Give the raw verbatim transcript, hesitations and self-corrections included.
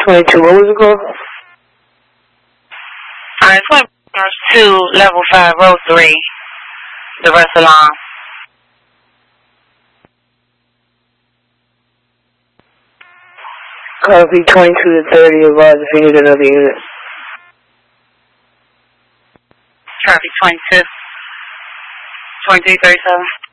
twenty-two, what was it called? Alright, twenty two, level five, row three, the rest alarm. Copy twenty-two to thirty, advise if you need another unit. Copy twenty-two, twenty-three thirty-seven.